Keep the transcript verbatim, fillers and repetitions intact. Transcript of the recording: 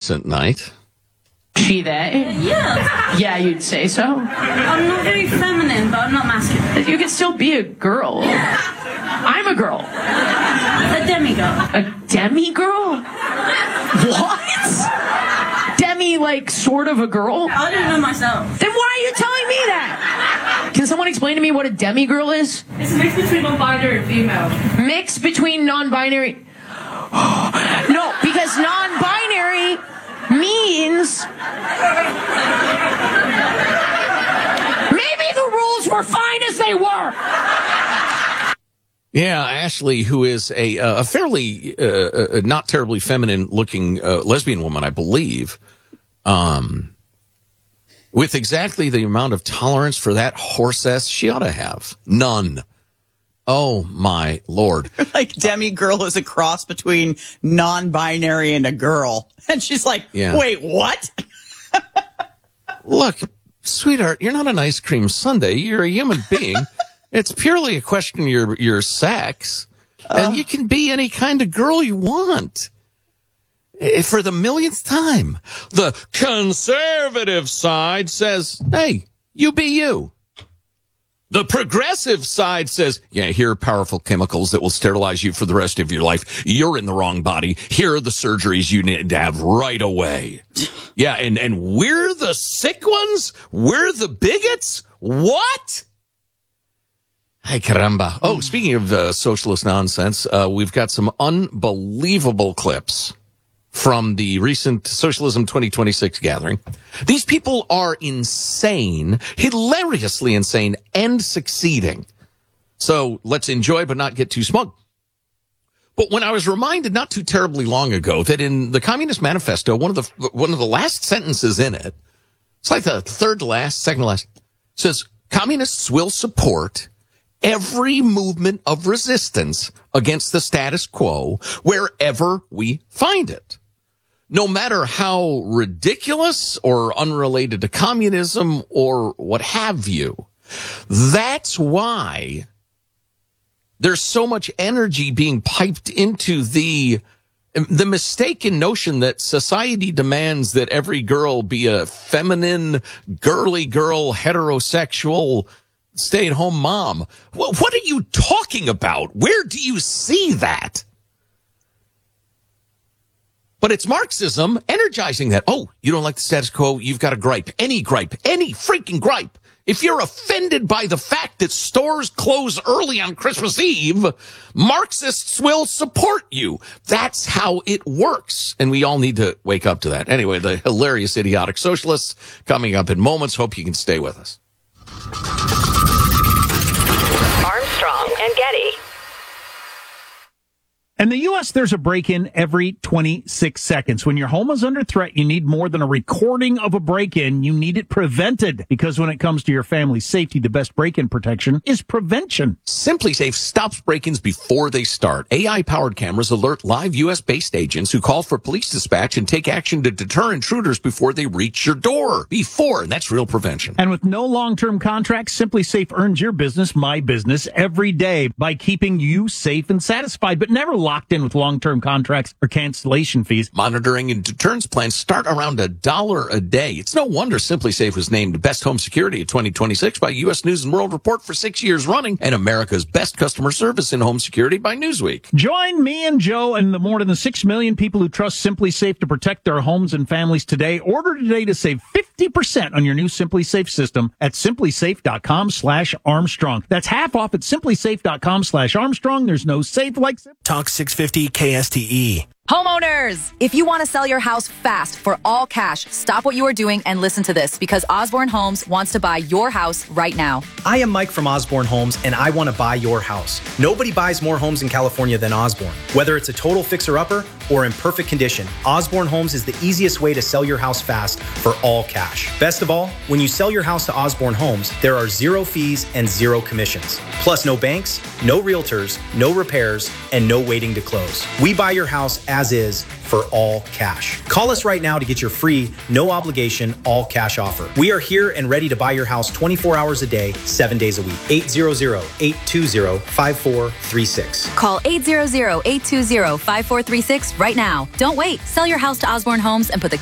decent night. She, they? Yeah. Yeah, you'd say so. I'm not very feminine, but I'm not masculine. You can still be a girl. I'm a girl. A demigirl. A demi-girl? What? Demi, like, sort of a girl? I don't know myself. Then why are you telling me that? Can someone explain to me what a demi-girl is? It's a mix between non-binary and female. Mix between non-binary... No, because non-binary means... Maybe the rules were fine as they were. Yeah, Ashley, who is a a fairly uh, uh, not terribly feminine-looking uh, lesbian woman, I believe, um, with exactly the amount of tolerance for that horse ass she ought to have. None. Oh, my Lord. Like Demi Girl is a cross between non-binary and a girl. And she's like, yeah. Wait, what? Look, sweetheart, you're not an ice cream sundae. You're a human being. It's purely a question of your, your sex. Uh, and you can be any kind of girl you want. For the millionth time. The conservative side says, hey, you be you. The progressive side says, yeah, here are powerful chemicals that will sterilize you for the rest of your life. You're in the wrong body. Here are the surgeries you need to have right away. Yeah, and, and we're the sick ones? We're the bigots? What? Hey, caramba. Oh, speaking of uh, socialist nonsense, uh, we've got some unbelievable clips from the recent Socialism twenty twenty-six gathering. These people are insane, hilariously insane, and succeeding. So let's enjoy but not get too smug. But when I was reminded not too terribly long ago that in the Communist Manifesto, one of the one of the last sentences in it, it's like the third to last, second to last, says, communists will support every movement of resistance against the status quo wherever we find it. No matter how ridiculous or unrelated to communism or what have you. That's why there's so much energy being piped into the the mistaken notion that society demands that every girl be a feminine, girly girl, heterosexual, stay-at-home mom. Well, what are you talking about? Where do you see that? But it's Marxism energizing that. Oh, you don't like the status quo? You've got a gripe. Any gripe. Any freaking gripe. If you're offended by the fact that stores close early on Christmas Eve, Marxists will support you. That's how it works. And we all need to wake up to that. Anyway, the hilarious, idiotic socialists coming up in moments. Hope you can stay with us. Armstrong and Getty. In the U S, there's a break-in every twenty-six seconds. When your home is under threat, you need more than a recording of a break-in. You need it prevented. Because when it comes to your family's safety, the best break-in protection is prevention. SimpliSafe stops break-ins before they start. A I-powered cameras alert live U S-based agents who call for police dispatch and take action to deter intruders before they reach your door. Before, and that's real prevention. And with no long-term contracts, SimpliSafe earns your business, my business, every day by keeping you safe and satisfied, but never locked in with long-term contracts or cancellation fees. Monitoring and deterrence plans start around a dollar a day. It's no wonder SimpliSafe was named Best Home Security of twenty twenty-six by U S News and World Report for six years running and America's Best Customer Service in Home Security by Newsweek. Join me and Joe and the more than the six million people who trust SimpliSafe to protect their homes and families today. Order today to save fifty percent on your new SimpliSafe system at simplisafe.com slash Armstrong. That's half off at simplisafe.com slash Armstrong. There's no safe like Sim- Talk six fifty K S T E. Homeowners, if you want to sell your house fast for all cash, stop what you are doing and listen to this because Osborne Homes wants to buy your house right now. I am Mike from Osborne Homes and I want to buy your house. Nobody buys more homes in California than Osborne. Whether it's a total fixer-upper or in perfect condition, Osborne Homes is the easiest way to sell your house fast for all cash. Best of all, when you sell your house to Osborne Homes, there are zero fees and zero commissions. Plus no banks, no realtors, no repairs, and no waiting to close. We buy your house as is for all cash. Call us right now to get your free, no obligation, all cash offer. We are here and ready to buy your house twenty-four hours a day, seven days a week. eight hundred, eight two zero, five four three six. Call eight hundred, eight two zero, five four three six right now. Don't wait. Sell your house to Osborne Homes and put the